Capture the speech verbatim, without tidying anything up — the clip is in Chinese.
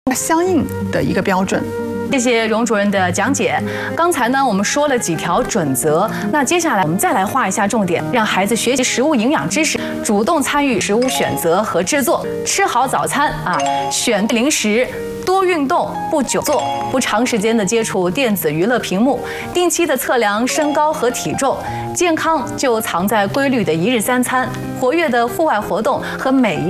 相应的一个标准。 谢谢荣主任的讲解。刚才呢，我们说了几条准则，那接下来我们再来画一下重点，让孩子学习食物营养知识，主动参与食物选择和制作，吃好早餐啊，选对零食。多运动，不久坐，不长时间的接触电子娱乐屏幕，定期的测量身高和体重，健康就藏在规律的一日三餐，活跃的户外活动和每一